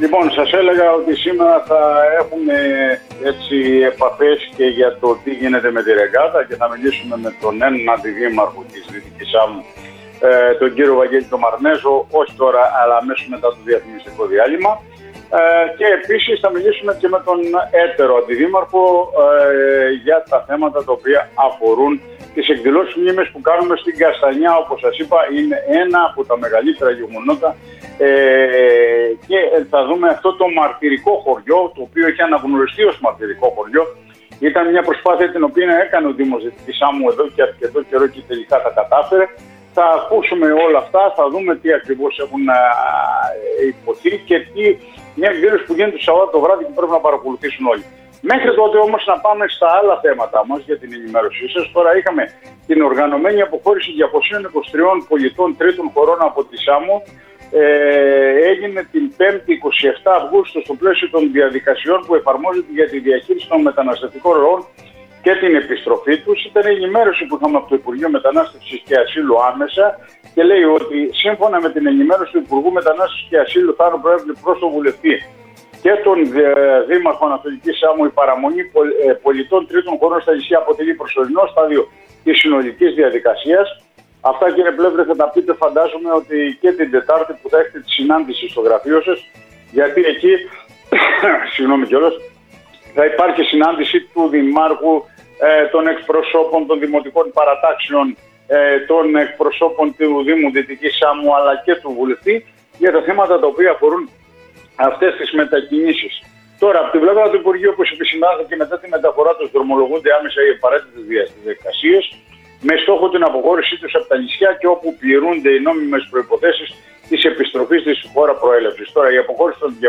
Λοιπόν, σας έλεγα ότι σήμερα θα έχουμε επαφές και για το τι γίνεται με τη Ρεγκάτα και θα μιλήσουμε με τον έναν αντιδήμαρχο της Δυτικής Σάμου, τον κύριο Βαγγέλη τον Μαρνέζο, όχι τώρα αλλά αμέσως μετά το διαφημιστικό διάλειμμα. Και επίσης θα μιλήσουμε και με τον έτερο αντιδήμαρχο για τα θέματα τα οποία αφορούν τις εκδηλώσεις μνήμης που κάνουμε στην Καστανιά. Όπως σας είπα, είναι ένα από τα μεγαλύτερα γεγονότα και θα δούμε αυτό το μαρτυρικό χωριό, το οποίο έχει αναγνωριστεί ως μαρτυρικό χωριό. Ήταν μια προσπάθεια την οποία έκανε ο Δήμος Δυτικής Σάμου εδώ και αρκετό καιρό και τελικά τα κατάφερε. Θα ακούσουμε όλα αυτά, θα δούμε τι ακριβώς έχουν υποθεί και μια εκδήλωση που γίνεται το Σαββάτο το βράδυ και πρέπει να παρακολουθήσουν όλοι. Μέχρι τότε όμως να πάμε στα άλλα θέματα μας για την ενημέρωσή σας. Τώρα είχαμε την οργανωμένη αποχώρηση 223 πολιτών τρίτων χωρών από τη Σάμο. Έγινε την 5η 27 Αυγούστου στο πλαίσιο των διαδικασιών που εφαρμόζεται για τη διαχείριση των μεταναστευτικών ροών και την επιστροφή τους. Ήταν η ενημέρωση που είχαμε από το Υπουργείο Μετανάστευσης και Ασύλου άμεσα και λέει ότι σύμφωνα με την ενημέρωση του Υπουργού Μετανάστευσης και Ασύλου Θάνο Προέβλη προς τον βουλευτή και τον Δήμαρχο Ανατολικής Σάμου, η παραμονή πολιτών τρίτων χωρών στα νησιά αποτελεί προσωρινό στάδιο της συνολικής διαδικασίας. Αυτά, κύριε Πλεύρε, θα τα πείτε, φαντάζομαι, ότι και την Τετάρτη που θα έχετε τη συνάντηση στο γραφείο σας, γιατί εκεί συγγνώμη κιόλας, θα υπάρχει συνάντηση του Δημάρχου, των εκπροσώπων των δημοτικών παρατάξεων, των εκπροσώπων του Δήμου Δυτικής Σάμου αλλά και του βουλευτή για τα θέματα τα οποία αφορούν αυτές τις μετακινήσεις. Τώρα, από την πλευρά του Υπουργείου, όπως επισημάνθηκε, μετά τη μεταφορά τους δρομολογούνται άμεσα οι απαραίτητες διαδικασίες με στόχο την αποχώρησή τους από τα νησιά και όπου πληρούνται οι νόμιμες προϋποθέσεις της επιστροφής στη χώρα προέλευσης. Τώρα, η αποχώρηση των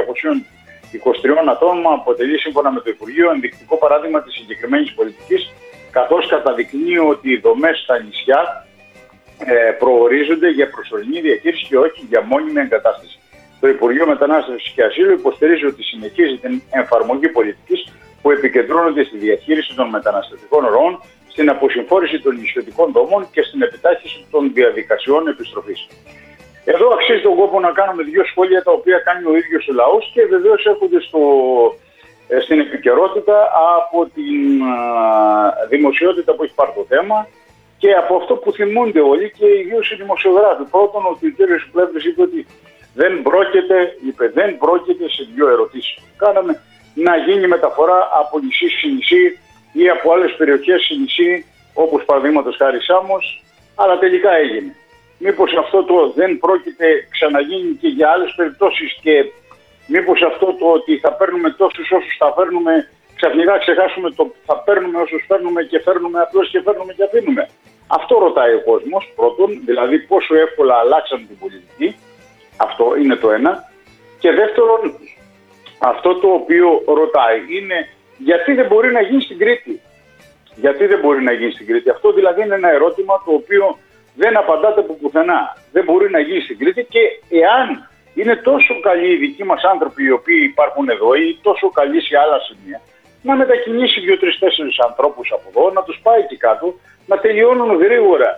223 ατόμων αποτελεί, σύμφωνα με το Υπουργείο, ενδεικτικό παράδειγμα της συγκεκριμένης πολιτικής, καθώς καταδεικνύει ότι οι δομές στα νησιά προορίζονται για προσωρινή διαχείριση και όχι για μόνιμη εγκατάσταση. Το Υπουργείο Μετανάστευσης και Ασύλου υποστηρίζει ότι συνεχίζει την εφαρμογή πολιτικής που επικεντρώνονται στη διαχείριση των μεταναστευτικών ροών, στην αποσυμφόρηση των νησιωτικών δομών και στην επιτάχυνση των διαδικασιών επιστροφής. Εδώ αξίζει τον κόπο να κάνουμε δύο σχόλια τα οποία κάνει ο ίδιος ο λαός και βεβαίως έρχονται στην επικαιρότητα από την δημοσιότητα που έχει πάρει το θέμα και από αυτό που θυμούνται όλοι και ιδίως οι δημοσιογράφοι. Πρώτον, ότι ο κ. Πλεύρης είπε ότι δεν πρόκειται σε δύο ερωτήσεις που κάναμε να γίνει μεταφορά από νησί σε νησί ή από άλλες περιοχές σε νησί, όπως παραδείγματος χάρη Σάμος, αλλά τελικά έγινε. Μήπως αυτό το δεν πρόκειται ξαναγίνει και για άλλες περιπτώσεις και μήπως αυτό το ότι θα παίρνουμε τόσους όσους θα φέρνουμε, ξαφνικά ξεχάσουμε το θα παίρνουμε όσους φέρνουμε και φέρνουμε απλώς και φέρνουμε και αφήνουμε. Αυτό ρωτάει ο κόσμος πρώτον, δηλαδή πόσο εύκολα αλλάξαν την πολιτική. Αυτό είναι το ένα. Και δεύτερον, αυτό το οποίο ρωτάει είναι γιατί δεν μπορεί να γίνει στην Κρήτη. Γιατί δεν μπορεί να γίνει στην Κρήτη. Αυτό δηλαδή είναι ένα ερώτημα το οποίο δεν απαντάται από πουθενά. Δεν μπορεί να γίνει στην Κρήτη και εάν είναι τόσο καλοί οι δικοί μας άνθρωποι οι οποίοι υπάρχουν εδώ ή τόσο καλοί σε άλλα σημεία, να μετακινήσει 2-3-4 ανθρώπους από εδώ, να τους πάει εκεί κάτω, να τελειώνουν γρήγορα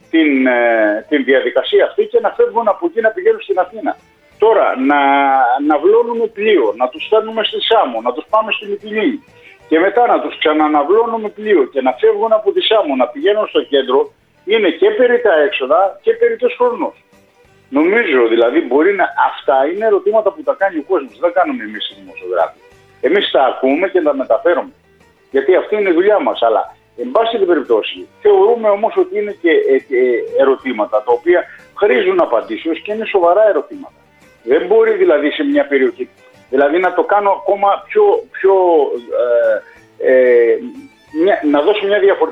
την διαδικασία αυτή και να φεύγουν από εκεί να πηγαίνουν στην Αθήνα. Τώρα να βλώνουμε πλοίο, να τους φέρνουμε στη Σάμο, να τους πάμε στη Μυτιλήνη και μετά να τους ξαναναβλώνουμε πλοίο και να φεύγουν από τη Σάμο, να πηγαίνουν στο κέντρο, είναι και περί τα έξοδα και περί τους χρόνους. Νομίζω δηλαδή αυτά είναι ερωτήματα που τα κάνει ο κόσμος, δεν κάνουμε εμείς οι δημοσιογράφοι. Εμείς τα ακούμε και τα μεταφέρουμε, γιατί αυτή είναι η δουλειά μας, αλλά εν πάση την περιπτώσει θεωρούμε όμως ότι είναι και ερωτήματα τα οποία χρήζουν απαντήσεως και είναι σοβαρά ερωτήματα. Δεν μπορεί δηλαδή σε μια περιοχή, δηλαδή να το κάνω ακόμα να δώσω μια διαφορετική